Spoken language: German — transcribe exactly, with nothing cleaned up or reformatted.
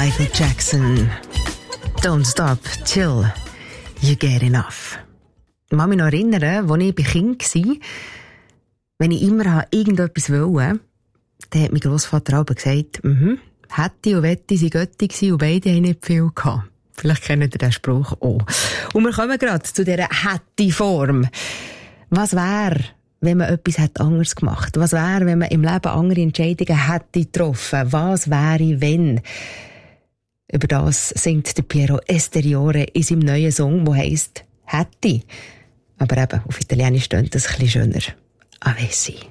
Michael Jackson. Don't stop till you get enough. Ich kann mich noch erinnern, als ich Kind war, wenn ich immer irgendetwas wollte, dann hat mein Grossvater aber gesagt, mhm, hätte und wette sie Götti gewesen und beide haben nicht viel gehabt. Vielleicht kennt ihr den Spruch auch. Und wir kommen gerade zu dieser Hätte-Form. Was wäre, wenn man etwas hätte anders gemacht? Was wäre, wenn man im Leben andere Entscheidungen hätte getroffen? Was wäre, wenn? Über das singt der Piero Esteriore in seinem neuen Song, der heisst «Hätte». Aber eben, auf Italienisch klingt das ein bisschen schöner. Avessi.